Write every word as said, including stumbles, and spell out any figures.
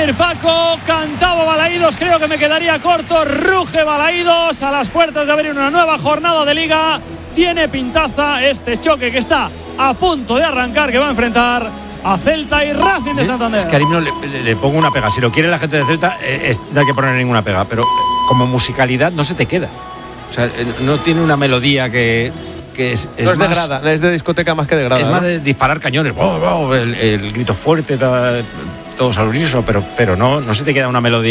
decir, Paco, cantaba Balaídos, creo que me quedaría corto. Ruge Balaídos a las puertas de abrir una nueva jornada de Liga. Tiene pintaza este choque que está a punto de arrancar, que va a enfrentar a Celta y Racing de Santander. Es que a Arim no le, le, le pongo una pega. Si lo quiere la gente de Celta, eh, es, no hay que poner ninguna pega. Pero como musicalidad no se te queda. O sea, eh, no tiene una melodía que... que es, es no es más, de grada, es de discoteca más que de grada. Es ¿no? más de disparar cañones, wow, wow, el, el grito fuerte, todo, todos al unísono, pero, pero no, no se te queda una melodía